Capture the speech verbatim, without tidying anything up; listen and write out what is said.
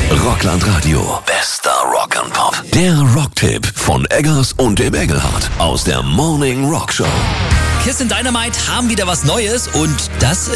Rockland Radio. Bester Rock and Pop. Der Rocktipp von Eggers und dem Engelhardt aus der Morning Rock Show. Kiss and Dynamite haben wieder was Neues und das